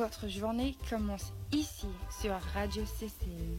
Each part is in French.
votre journée commence ici sur Radio Cécile.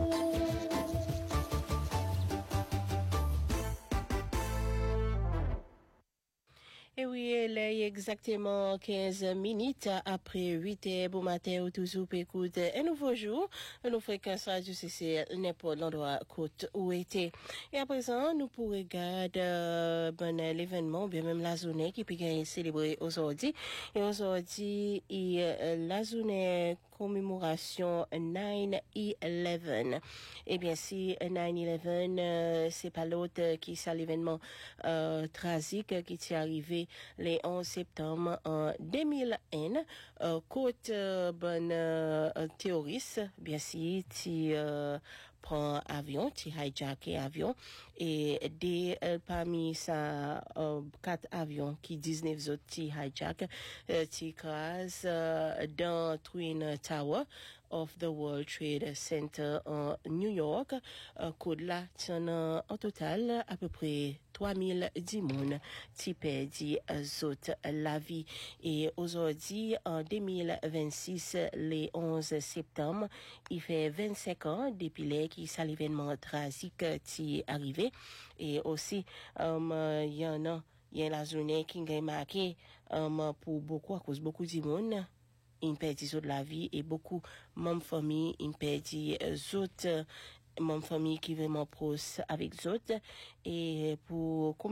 Et oui, il est exactement 15 minutes après 8 heures. Bon matin, ou toujours écoute un nouveau jour. Nous fréquences Radio CC n'importe l'endroit côte où était. Et à présent, nous pourrons regarder l'événement, bien même la journée qui peut être célébrée aujourd'hui. Et aujourd'hui, la journée commémoration 9/11. Eh bien, si 9/11, c'est pas l'autre qui c'est l'événement tragique qui est arrivé le 11 septembre 2001 côte terroriste bien sûr qui prend avion qui hijacké avion et parmi ça 4 avions qui 19 autres qui hijack qui crase dans Twin Tower of the World Trade Center en New York code là en total à peu près 3000 personnes qui perdent la vie. Et aujourd'hui, en 2026, le 11 septembre, il fait 25 ans depuis qui c'est l'événement tragique qui est arrivé. Et aussi, il y a la journée qui est marquée pour beaucoup, à cause beaucoup de monde. Ils perdent la vie et beaucoup de familles, ils perdent autres mon famille qui vraiment proche avec autres et pour